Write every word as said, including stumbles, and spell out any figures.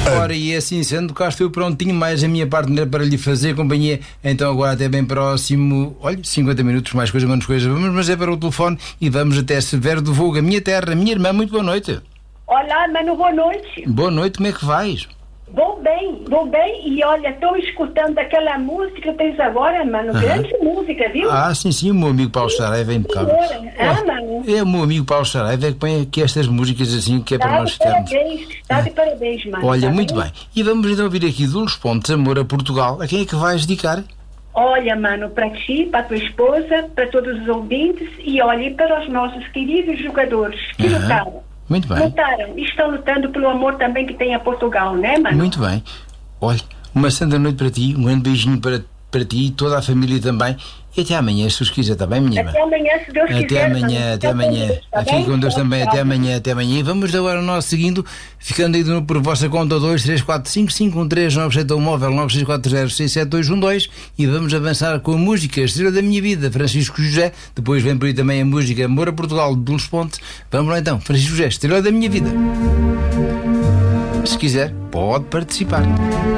Ora, e assim sendo, cá estou prontinho, mais a minha parte para lhe fazer companhia. Então agora até bem próximo, olha, cinquenta minutos, mais coisa, menos coisa. Vamos, mas é para o telefone e vamos até Severo do Voga, minha terra, minha irmã. Muito boa noite. Olá, mano, boa noite. Boa noite, como é que vais? Vou bem, vou bem. E olha, estou escutando aquela música que tens agora, mano. Uhum. Grande música, viu? Ah, sim, sim, o meu amigo Paulo Saraiva é impecável. Ah, mano. É o meu amigo Paulo Saraiva que põe aqui estas músicas assim, que é para Tá nós de ficarmos. parabéns, tá de parabéns, mano. Olha, tá muito bem. E vamos então ouvir aqui do Los Pontes, Amor a Portugal. A quem é que vais dedicar? Olha, mano, para ti, para tua esposa, para todos os ouvintes e olha, para os nossos queridos jogadores que Uhum. lutaram. Muito bem. Lutaram e estão lutando pelo amor também que tem a Portugal, né, mano? Muito bem. Olha, uma santa noite para ti, um grande beijinho para, para ti e toda a família também. E até amanhã, se os quiser, está bem, minha irmã? Até amanhã, se Deus Até quiser. amanhã, mano. até amanhã. Tá Aqui bem? com Deus também, até amanhã, até amanhã. E vamos agora ao nosso seguindo, ficando aí de novo por vossa conta dois três quatro cinco cinco um três nove sete um móvel nove seis quatro zero seis sete dois um dois e vamos avançar com a música Estrela da Minha Vida, Francisco José. Depois vem por aí também a música Amor a Portugal, de Los Pontes. Vamos lá então, Francisco José, Estrela da Minha Vida. Se quiser, pode participar.